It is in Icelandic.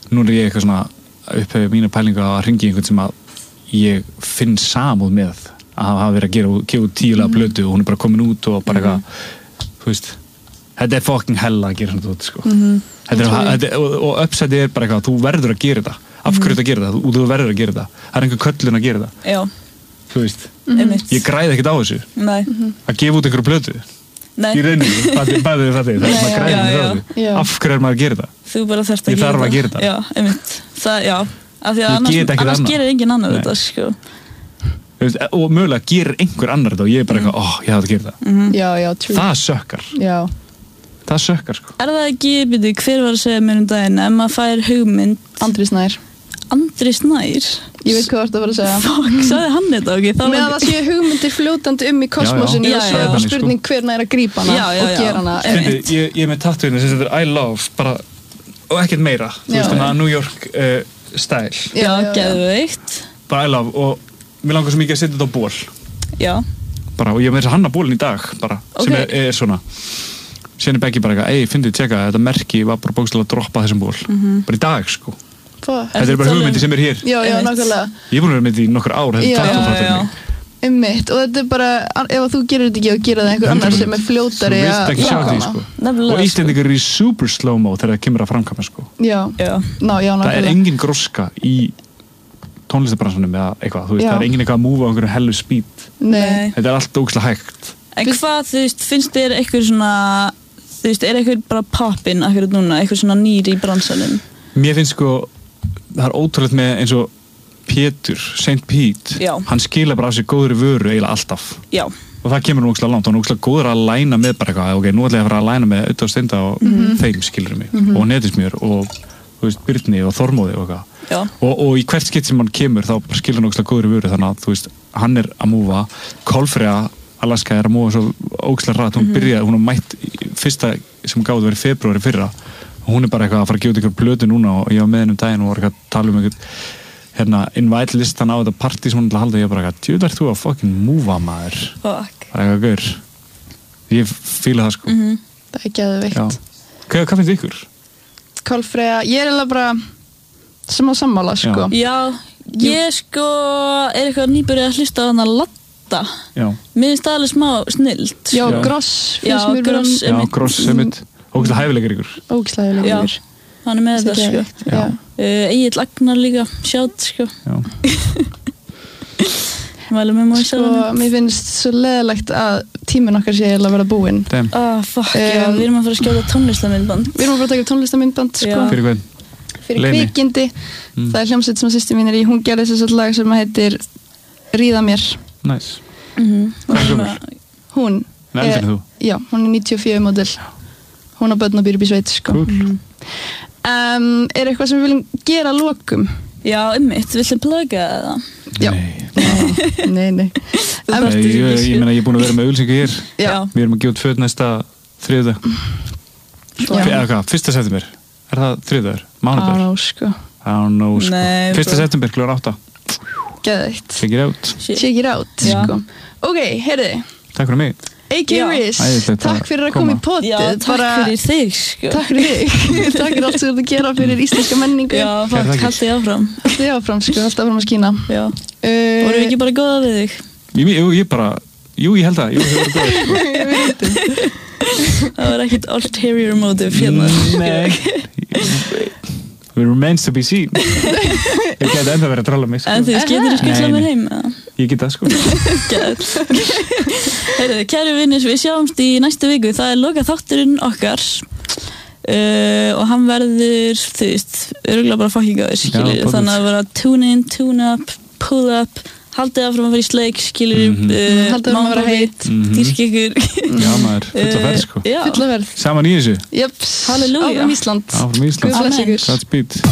núna ég eitthvað svona upphefði mína pælingu að hringi einhvern sem að ég finn samúð með að hafa verið að gefa út 10 laga plötu og hún bara komin út og bara eitthvað þú veist, þetta fucking hella að gera svona út sko. Og uppsætið bara eitthvað, þú verður að gera þetta af hverju þetta gera þetta, þú verður að gera þetta það einhver köllun að gera þetta þú veist, ég græði ekkert á þessu að gefa út einhverju plötu í rauninni, það maður græði ekki á þessu af hverju maður að gera þetta þú bara þarft að ég þarf að gera þetta af því að annars gerir engin annar þetta sko. Og mögulega gerir einhver annar þetta og ég bara eitthvað, ég hafði að gera þetta það sökkar það sökkar sko. Er það ekki, hver var að segja mér daginn ef maður fær hugmynd Andri Snær ég veit hvað þú ert að fara að segja sagði hann þetta með að það séu hugmyndir fljótandi í kosmosinu og svo er bara spurning hvernig er að grípa hana og gera hana ég er með tattooinu sem þetta I love bara, og ekkert meira þú veist þannig að New York style geðveikt bara I love og mér langar svo mikið að setja þetta á ból bara, og ég með þess að hanna bólinn í dag bara, sem er svona síðan er Beggi bara eitthvað, fyndið, tjekka þetta merki var bara bókstaflega að droppa þessum ból bara í dag sko þetta er bara hugmyndi sem er hér já, nákvæmlega ég er búin að vera með þetta í nokkur ár þetta er einmitt, og þetta er bara ef þú gerir þetta ekki og gera það einhver annar sem er fljótari að framkvæma sko. Og Íslendingar eru í super slow-mo þegar það kemur að framkvæma sko. Það er engin gróska í tónlistarbransunum eða eitthvað, þú veist, það er engin eitthvað að múfa á einhverju hellu speed þetta er allt ógeðslega hægt en hvað, þú veist, finnst þér eitthvað svona þú veist, er eitthvað bara poppin akkurat núna, eitthvað svona nýr í bransanum mér finnst sko það er ótrúlegt með eins og Pétur, St. Pete hann skila bara af sér góðri vöru eiginlega alltaf og það kemur nú ógeðslega langt og hann er ógeðslega góður að læna með bara eitthvað ok, nú ætla ég að fara að læna með Ödda og Steinda og þeim skilur mig og Netismjör og þú veist, Birni og Þormóði og eitthvað og í hvert skipt sem hann kemur þá skilur hann ógeðslega góðri vöru þannig að þú veist, hann er að múfa Kolfreyja Alaska er að múfa svo ógeðslega rætt hún byrjaði, hún var mætt fyrsta sem gáði verið febrúari fyrra og hún er bara eitthvað að fara að gefa út einhver plötu núna og ég var með henni daginn og var eitthvað að tala einhvern invite listan á þetta partí sem hún til að halda ég bara eitthvað, djúðar þú að fucking múfa maður bara eitthvað gaur ég fíla það sko það er geðveikt hvað finnst ykkur? Kolfreyja, ég er alveg bara sem að sammála sko ég sko er eitthvað nýbyrjuð að hlusta á hana Latta mér finnst það alveg smá snillt Gross Gross ógeðslega hæfileikar ykkur hann er með þetta sko Egill Agnar líka sjátt sko mælum með mói sko mér finnst svo leðilegt að tíminn okkar sé að vera búinn við erum að fara að skjóta tónlistarmyndband við erum að fara að taka tónlistarmyndband sko fyrir hvern? fyrir Kvikindi það er hljómsveit sem að systir mín er í hún gerði þess lag sem heitir Ríða mér nice hvað er hún? hún er 94 model hún á börn og býr upp í sveit sko er eitthvað sem við viljum gera að lokum? Já, viltu plugga það? Já Nei ég meina ég er búin að vera með auglýsingu hér við erum að gefa út föt næsta þriðjudag eða hvað, 1. september er það þriðjudagur? Mánudagur? sko 1. september kl. 8 geðveikt check it out sko ok, heyrðu takk fyrir mig AK Riz, takk fyrir að koma í potið takk fyrir þig sko takk fyrir þig takk fyrir allt sem þú ert að gera fyrir íslenska menningu haldið áfram sko, alltaf áfram að skína voru við ekki bara góða við þig? ég held að það var ekkert ulterior motive hérna nei it remains to be seen ég geti enda verið að trolla mig sko. en þú getur þú skilað mér heim ég get það sko heyrðu, kæru vinnir, við sjáumst í næstu viku það er loka þátturinn okkar og hann verður þú veist, örugglega bara fucking góður þannig að vera tune in, tune up pull up, haldið áfram að vera í sleik skilur haldið áfram að vera heitt dýrk ykkur já maður, fulla verð sko fulla verð saman í þessu halleluja áfram Ísland Godspeed